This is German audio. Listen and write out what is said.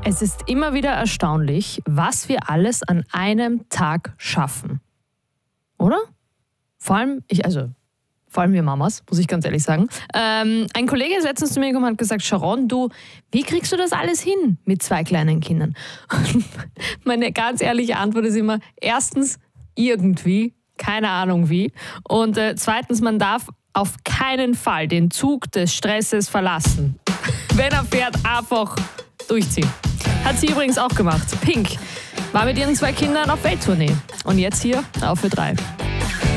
Es ist immer wieder erstaunlich, was wir alles an einem Tag schaffen. Oder? Vor allem wir Mamas, muss ich ganz ehrlich sagen. Ein Kollege ist letztens zu mir gekommen und hat gesagt, Sharon, wie kriegst du das alles hin mit 2 kleinen Kindern? Und meine ganz ehrliche Antwort ist immer, erstens, irgendwie, keine Ahnung wie. Und zweitens, man darf auf keinen Fall den Zug des Stresses verlassen. Wenn er fährt, einfach durchziehen. Hat sie übrigens auch gemacht. Pink war mit ihren 2 Kindern auf Welttournee. Und jetzt hier auf für 3.